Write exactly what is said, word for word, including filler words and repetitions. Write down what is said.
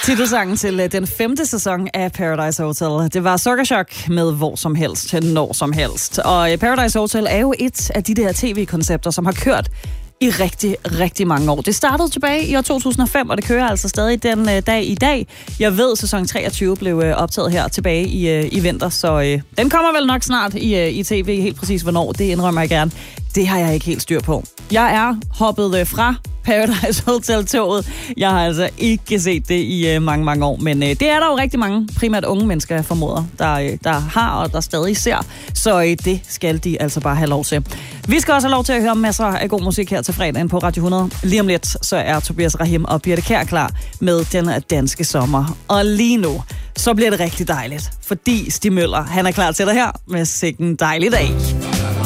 Titelsangen til den femte sæson af Paradise Hotel. Det var Sugar Shock med Hvor som helst, når som helst. Og Paradise Hotel er jo et af de der tv-koncepter, som har kørt i rigtig, rigtig mange år. Det startede tilbage i år to tusind og fem, og det kører altså stadig den uh, dag i dag. Jeg ved, sæson treogtyve blev uh, optaget her tilbage i, uh, i vinter, så uh, den kommer vel nok snart i, uh, i tv. Helt præcis hvornår, det indrømmer jeg gerne. Det har jeg ikke helt styr på. Jeg er hoppet uh, fra Paradise Hotel-toget. Jeg har altså ikke set det i uh, mange, mange år, men uh, det er der jo rigtig mange, primært unge mennesker, jeg formoder, der, uh, der har og der stadig ser. Så uh, det skal de altså bare have lov til. Vi skal også have lov til at høre masser af god musik her til fredagen på Radio hundrede. Lige om lidt, så er Tobias Rahim og Birte Kjær klar med den danske sommer. Og lige nu, så bliver det rigtig dejligt, fordi Stig Møller, han er klar til dig her med Sikken dejlig dag.